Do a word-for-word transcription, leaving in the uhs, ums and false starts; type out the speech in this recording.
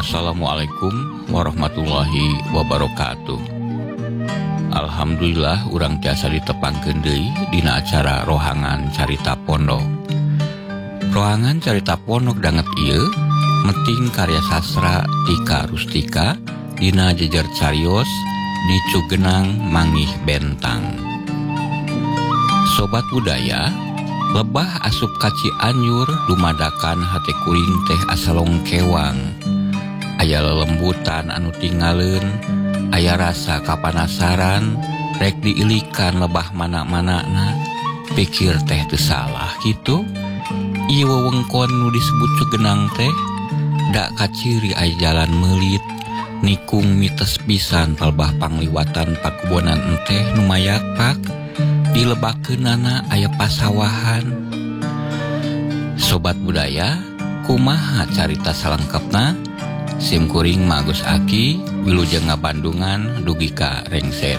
Assalamualaikum warahmatullahi wabarakatuh. Alhamdulillah urang tiasa ditepangkeun deui dina acara rohangan carita pondok. Rohangan carita pondok danget ieu meting karya sastra Tika Rustika dina jejer carios di Cugenang Mangih Bentang. Sobat budaya, lebah asup ka Cianjur dumadakan hate kuring teh asalong kewang. Aya lelembutan anu tinggalin, aya rasa kapanasaran, rek diilikan lebah mana-manana, pikir teh teu salah kitu. Ieu wewengkon nu disebut Cugenang teh da kaciri aya jalan meulit, nikung mites pisan palebah pangliwatan pakubonan enteh nu mayakpak, dilebakeunana aya pasawahan. Sobat budaya, kumaha carita salengkepna? Sim kuring Magus Aki, wilujeng ngabandungan dugi ka Rengsen.